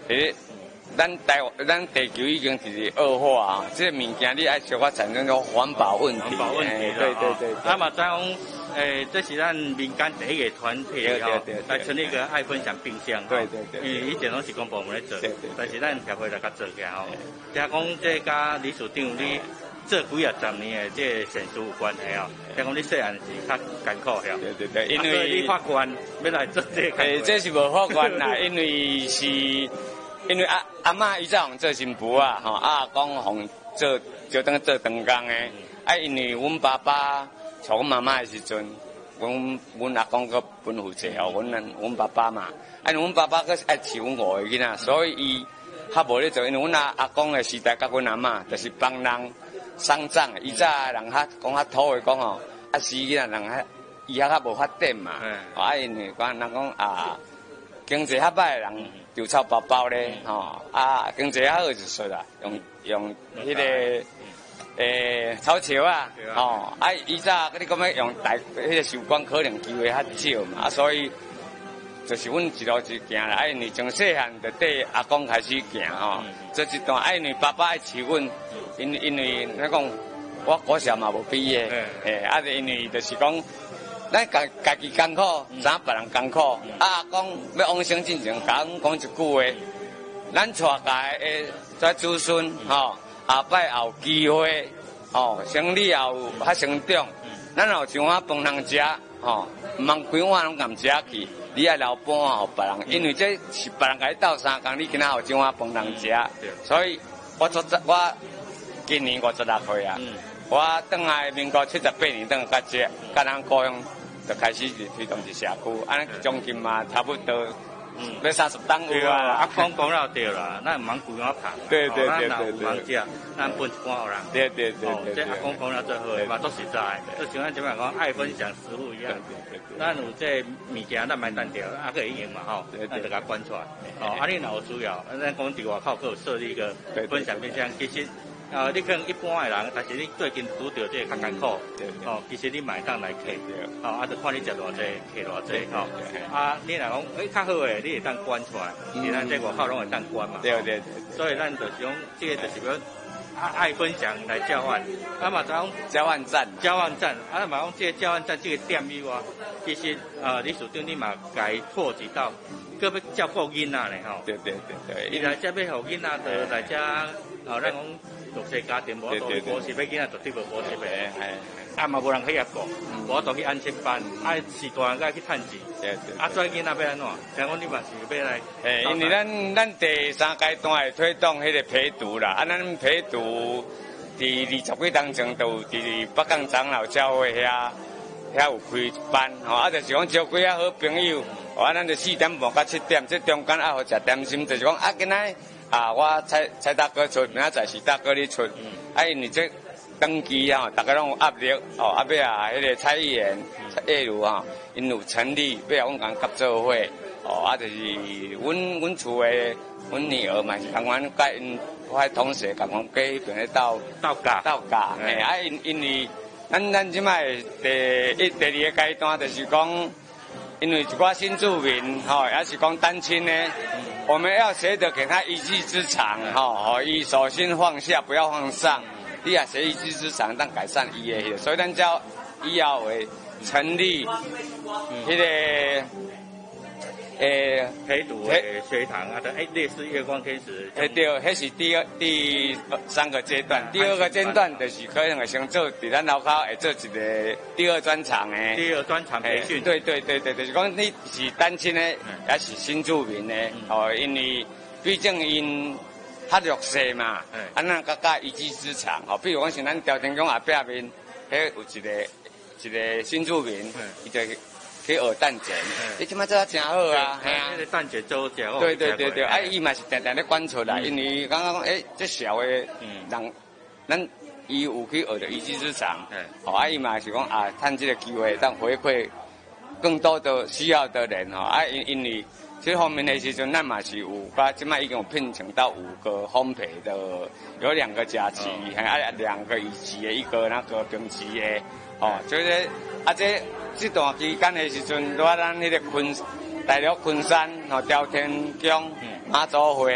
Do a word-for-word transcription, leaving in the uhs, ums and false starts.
诶。咱台咱地球已经是恶化啊，这个物件你爱小可产生种环保问题。 环保问题， 对对对。 啊嘛，再讲，诶，这是咱民间第一个团体哦，来成立一个爱分享冰箱。 对对对。 因为以前拢是公部门来做， 对对。 但是咱协会来甲做起来哦。听讲这甲李署长你做几啊十年的这个善事有关系哦。听讲你细汉是较艰苦吓。 对对对，因为你法官要来做这个。 诶，这是无法官啦，因为是。因为阿阿嬷伊早用做新妇啊，吼啊公互做就当做长工诶。啊，因为阮爸爸带阮妈妈诶时阵，阮阮阿公搁分负责哦，阮阮爸爸嘛。啊，阮爸爸搁爱饲阮五个囡仔，所以伊较无咧做。因为阮阿阿公诶时代，甲阮阿嬷就是帮人丧葬。伊早人较讲较土诶讲吼，啊死囡仔人较伊遐较无发展嘛。啊，因为讲人讲啊，经济较歹诶人。就臭包包咧，吼啊，经济较好就说啦，用用迄个诶草桥啊，吼啊，伊早你讲要用大迄个寿光可能机会较少嘛，啊，所以就是阮一路一行啦，啊，因为从细汉就缀阿公开始行吼，这一段啊，因为爸爸爱饲阮，因因为咱讲我国小嘛无毕业，诶，啊，因为就是讲。咱家家己艰苦，知影别人艰苦。啊，讲要往生进前，甲阮讲一句话，咱带家诶跩子孙，吼，下摆也有机会，吼，生理也有较成长。咱有一碗饭通食，吼，毋通规碗拢共食去，你爱留半碗互别人，因为这是别人甲你斗相共，你今仔有一碗饭通食。所以我做我今年五十六岁啊。我转来民国七十八年，转来甲这，甲咱故乡就开始推动一社区，安尼奖金嘛差不多，要三十档有啊。 啊，讲讲了对啦，咱毋通规碗拍， 对对对对对， 咱若有人食，咱分一半互人。 对对对对， 这阿公讲了最好诶，嘛足实在，就像咱即摆讲爱分享食物一样。咱有这物件，咱买单条，啊，可以用嘛吼，咱就甲关出来。哦，啊，你若有需要，咱讲伫外口佫有设立一个分享冰箱，其实。啊，你可能一般的人，但是你最近拄到这个较艰苦，哦，其实你买当来客，哦，啊，就看你食偌济，客偌济，吼，啊，你若讲，诶，较好诶，你会当关出来，其咱这外口拢会当关嘛， 对对对， 所以咱就是讲，这个就是讲，爱分享来交换，啊嘛，讲交换站， 交换站，啊嘛讲这个交换站这个点以外，其实啊，李署长你嘛该拓及到。搁要照顾囡仔咧吼， 对对对对， 伊来遮要互囡仔着来遮，哦，咱讲弱势家庭无多补习，要囡仔绝对无补习诶，啊嘛无人去遐顾，无多去安亲班，啊是大人该去趁钱，啊所以囡仔要安怎？听讲你嘛是要来， 诶，因为咱咱第三阶段会推动迄个陪读啦，啊咱陪读伫二十几当前都伫北港长老教会遐遐有开班，吼，啊就是讲招几啊好朋友。啊，咱就四点半到七点，这中间啊好食点心，就是讲啊，今仔啊，我蔡蔡大哥出，明仔载是大哥你出，啊，因为这登记啊，大家拢有压力，哦，啊尾啊，迄个蔡议员、蔡叶如啊，因有成立，尾啊，阮共合作伙，哦，啊，就是阮阮厝诶，阮女儿嘛是共阮甲因我同学共阮过迄边咧斗斗教斗教，嘿，啊，因因为咱咱即摆第一、第二个阶段就是讲。因为一寡新住民，吼、哦，也是讲单亲呢，嗯、我们要学着给他一技之长，吼、哦，伊手心放下，不要放上，你也学一技之长，当改善伊的，所以咱叫以后会成立，迄、那个。诶， 陪读诶学堂啊，的诶，类似月光天使。 诶，对，迄是第二、第三个阶段。第二个阶段就是可能会先做，伫咱楼口会做一个第二专场诶。 第二专场培训。 对对对对，就是讲你是单亲诶，也是新住民诶，哦，因为毕竟因较弱势嘛，啊，咱甲甲一技之长，吼，比如讲像咱条天宫后壁面，迄有一个一个新住民，伊就。去学蛋卷，你即摆做啊真好啊， 系啊，迄个蛋卷做食哦。 对对对对，啊，伊嘛是定定咧管出来，因为刚刚讲，诶，这小诶人，咱伊有去学着一技之长，哦，啊，伊嘛是讲啊，趁这个机会，当回馈更多的需要的人吼，啊，因因为这方面的时阵，咱嘛是有，把即摆已经有聘请到五个烘焙的，有两个甲级，还啊两个乙级的，一个那个丙级的，哦，就是啊这。这段期间的时阵，在咱迄个昆大陆昆山吼、朝天宫妈祖会。